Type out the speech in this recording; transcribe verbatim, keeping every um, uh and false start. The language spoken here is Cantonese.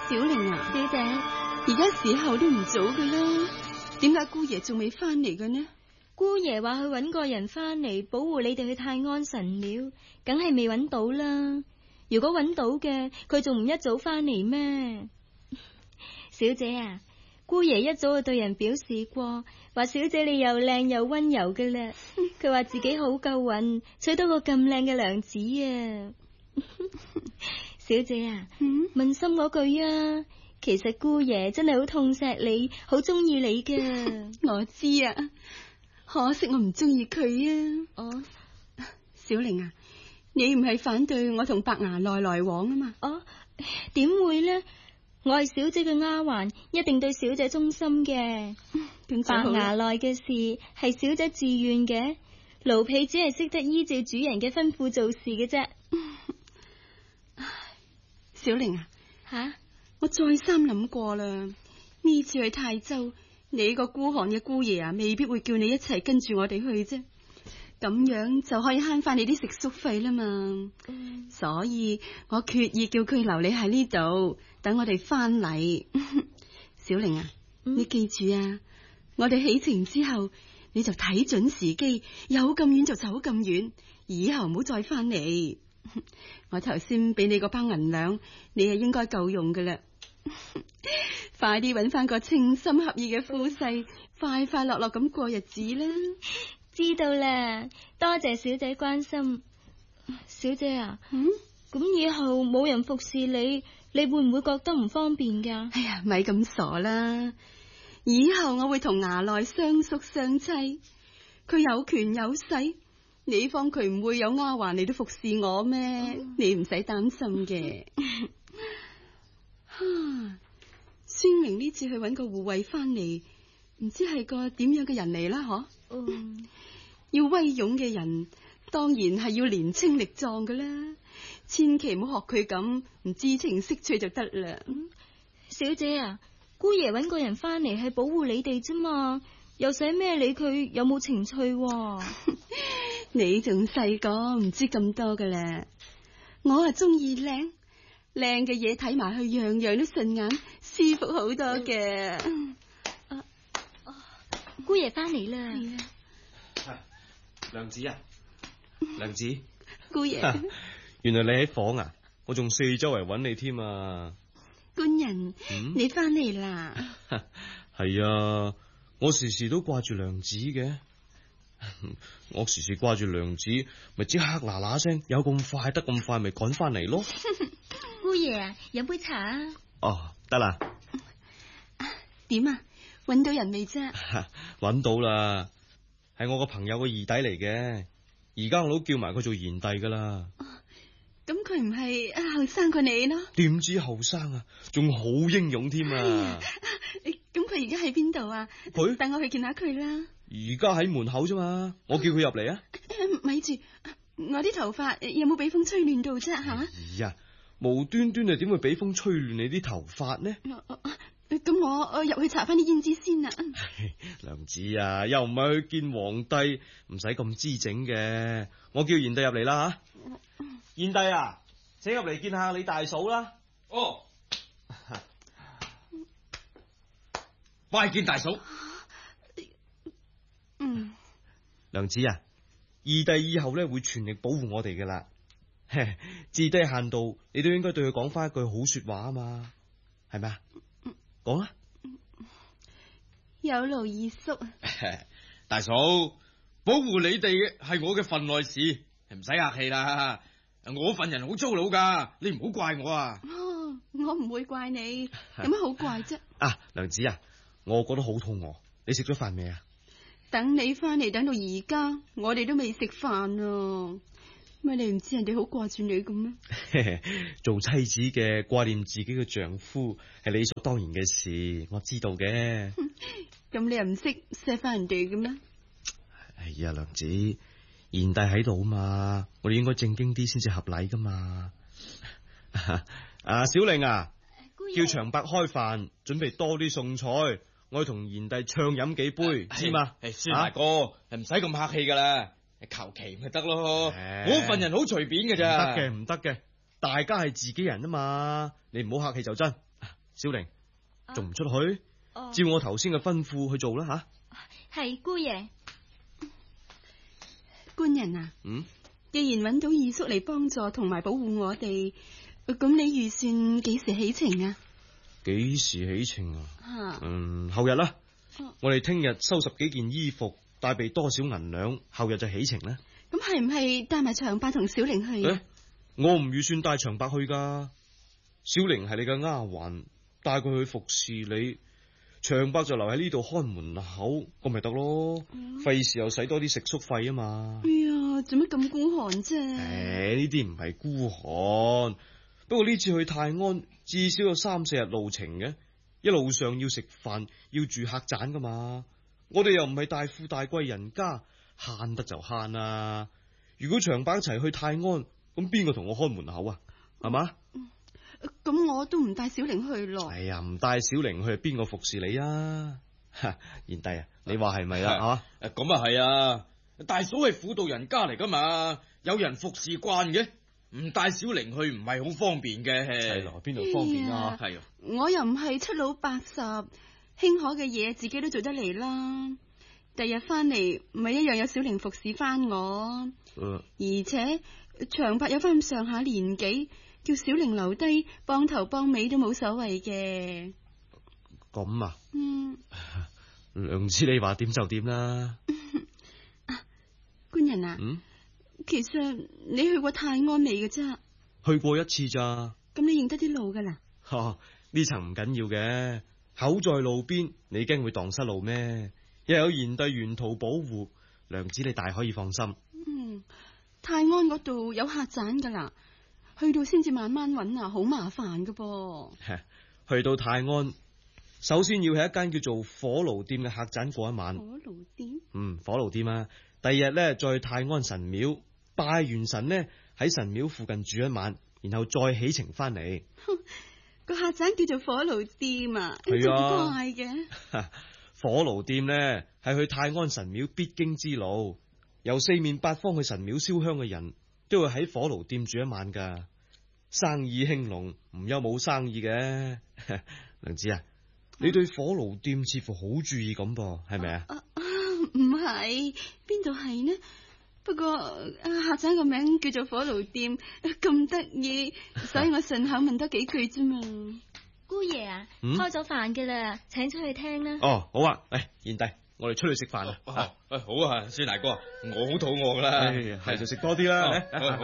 小玲啊， 小姐， 而家時候都唔早噶啦，點解姑爺仲未翻嚟嘅呢？ 姑爺話去搵個人翻嚟保護你哋去泰安神廟，梗係未搵到啦。如果搵到嘅，佢仲唔一早翻嚟咩？小姐啊，姑爺一早就對人表示過，話小姐你又靚又溫柔嘅啦。佢話自己好夠運，娶到個咁靚嘅娘子啊！小姐啊，嗯、問心嗰句啊，其實姑爺真係好痛錫你，好中意你㗎。 我知啊，可惜我唔中意佢啊。 哦， 小玲啊，你唔係反對我同白牙內來往啊嘛？ 哦，點會呢？我係小姐嘅丫鬟，一定對小姐忠心嘅。白牙內嘅事係小姐自願嘅，奴婢只係識得依照主人嘅吩咐做事嘅啫。 小玲啊， 吓、啊， 我再三諗過啦，呢次去泰州，你個孤寒嘅姑爺啊，未必會叫你一齊跟住我哋去啫，咁樣就可以慳翻你啲食宿費啦嘛。嗯、所以我決意叫佢留你喺呢度，等我哋翻嚟。小玲啊，嗯、你記住啊，我哋起程之後，你就睇準時機，有咁遠就走咁遠，以後唔好再翻嚟。我頭先俾你嗰包銀兩，你係應該夠用噶啦。快啲搵翻個情深合意嘅夫婿，快快樂樂咁過日子啦。 知道啦，多謝小姐關心。小姐啊，嗯，咁以後冇人服侍你，你會唔會覺得唔方便噶？ 哎呀，咪咁傻啦！以後我會同衙內相宿相棲，佢有權有勢。你方佢唔會有丫鬟嚟都服侍我咩？嗯、你唔使擔心嘅。哈，孫明呢次去搵個護衛翻嚟，唔知係個點樣嘅人嚟啦？嗬、嗯，要威勇嘅人，當然係要年青力壯㗎啦。千祈唔好學佢咁唔知情識趣就得啦。 嗯、小姐啊，姑爺搵個人翻嚟係保護你哋啫嘛，又使咩理佢有冇情趣？ 你仲細個唔知咁多噶啦，我係中意靚靚嘅嘢，睇埋去樣樣都順眼，舒服好多嘅。嗯啊啊、姑爺翻嚟啦， 娘子啊，娘子， 姑爺， 原來你喺房啊，我仲四周圍揾你添啊。 官人，嗯、你翻嚟啦？ 係啊，我時時都掛住娘子嘅。我時時掛住娘子，咪即刻嗱嗱聲，有咁快得咁快，咪趕翻嚟咯。 姑爺啊，飲杯茶啊。 哦，得啦。 點啊？搵到人未啫？ 搵到啦，係我個朋友個二弟嚟嘅，而家我都叫埋佢做賢弟噶啦。 咁佢唔係後生過你咯？ 點知後生啊，仲好英勇添啊！ 咁佢而家喺邊度啊？ 佢等我去見下佢啦。 而家喺門口啫嘛，我叫佢入嚟啊！ 咪住，我啲頭髮有冇俾風吹亂到啫？吓！ 哎呀，無端端啊，點會俾風吹亂你啲頭髮呢？ 咁我我入去查翻啲胭脂先啦。 娘子啊，又唔係去見皇帝，唔使咁姿整嘅。我叫賢弟入嚟啦吓。賢弟啊，請入嚟見下你大嫂啦。 哦，拜見大嫂。 嗯， 娘子啊，二弟以後咧會全力保護我哋噶啦，至低限度你都應該對佢講翻一句好說話啊嘛，係咪啊？講啊！ 有勞二叔。 大嫂，保護你哋嘅係我嘅份內事，唔使客氣啦。我份人好粗魯噶，你唔好怪我啊。 哦，我唔會怪你，有乜好怪啫？ 啊，娘子啊，我覺得好肚餓，你食咗飯未啊？ 等你翻嚟，等到而家，我哋都未食飯啊！乜你唔知人哋好掛住你咁咩？ 做妻子嘅掛念自己嘅丈夫係理所當然嘅事，我知道嘅。 咁你又唔識錫翻人哋嘅咩？ 哎呀，娘子，賢弟喺度啊嘛，我哋應該正經啲先至合禮噶嘛。啊，小玲啊，叫長伯開飯，準備多啲餸菜。我要同賢弟暢飲幾杯，啊、知嘛？ 誒，孫大哥，唔使咁客氣噶啦，求其咪得咯。欸、我份人好隨便嘅咋。 唔得嘅，唔得嘅，大家係自己人啊嘛，你唔好客氣就真。 小玲，仲唔出去？ 哦， 照我頭先嘅吩咐去做啦吓。 係姑爺。 官人啊， 嗯， 既然揾到二叔嚟幫助同埋保護我哋，咁你預算幾時起程啊？ 幾時起程啊？ 吓， 嗯，後日啦。 哦我哋聽日收拾幾件衣服，帶備多少銀兩，後日就起程啦。 咁係唔係帶埋長伯同小玲去啊？ 誒，我唔預算帶長伯去噶，小玲係你嘅丫鬟，帶佢去服侍你，長伯就留喺呢度看門口，咁咪得咯，費事又使多啲食宿費啊嘛。 哎呀，做乜咁孤寒啫？ 誒，呢啲唔係孤寒，不過呢次去泰安至少有三四日路程嘅，一路上要食飯，要住客棧噶嘛。我哋又唔係大富大貴人家，慳得就慳啊。如果長伯一齊去泰安，咁邊個同我看門口啊？係嘛？ 咁我都唔帶小玲去咯。 哎呀，唔帶小玲去，邊個服侍你啊？賢弟啊，你話係咪啊？ 吓，咁啊係啊，大嫂係婦道人家嚟噶嘛，有人服侍慣嘅，唔帶小玲去唔係好方便嘅。 係咯，邊度方便啊？ 係啊， 我又唔係七老八十，輕可嘅嘢自己都做得嚟啦。第日翻嚟咪一樣有小玲服侍翻我， 嗯， 而且長伯有翻咁上下年紀，叫小玲留低幫頭幫尾都冇所謂嘅。 咁啊， 嗯， 娘子你話點就點啦。 啊，官人啊， 嗯， 其實你去過泰安未嘅啫？ 去過一次咋？ 咁你認得啲路噶啦？ 哦，呢層唔緊要嘅，口在路邊，你驚會蕩失路咩？又有賢弟沿途保護，娘子你大可以放心。 嗯，泰安嗰度有客棧噶啦，去到先至慢慢揾啊，好麻煩噶噃。 去到泰安，首先要喺一間叫做火爐店嘅客棧過一晚。 火爐店？ 嗯，火爐店啊。第二日咧，再去泰安神廟拜完神呢，喺神廟附近住一晚，然後再起程翻嚟。 個客棧叫做火爐店啊， 係啊， 咁怪嘅。 火爐店呢係去泰安神廟必經之路，由四面八方去神廟燒香嘅人都會喺火爐店住一晚噶。生意興隆，唔憂冇生意嘅。娘子啊，你對火爐店似乎好注意咁噃，係咪啊？ 唔係，邊度係呢？不過客棧個名叫做火爐店，咁得意，所以我順口問多幾句啫嘛。 姑爺啊， 嗯、 開咗飯嘅啦，請出去聽啦。 哦，好啊，誒，賢弟，我哋出去食飯啦。 誒，好啊，孫大哥，我好肚餓噶啦， 係就食多啲啦。